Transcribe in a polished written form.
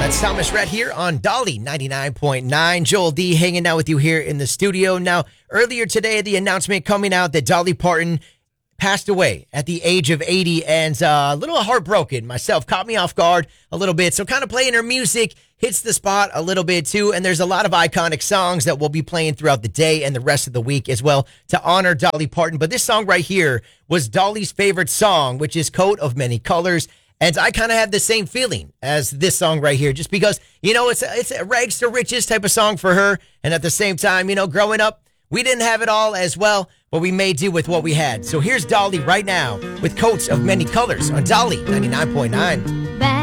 That's Thomas Rhett here on Dolly 99.9. Joel D hanging out with you here in the studio. Now, earlier today, the announcement coming out that Dolly Parton passed away at the age of 80, and a little heartbroken myself. Caught me off guard a little bit. So kind of playing her music hits the spot a little bit too. And there's a lot of iconic songs that we'll be playing throughout the day and the rest of the week as well to honor Dolly Parton. But this song right here was Dolly's favorite song, which is Coat of Many Colors. And I kind of have the same feeling as this song right here, just because, it's a rags to riches type of song for her. And at the same time, growing up, we didn't have it all as well, but we made do with what we had. So here's Dolly right now with Coats of Many Colors on Dolly 99.9.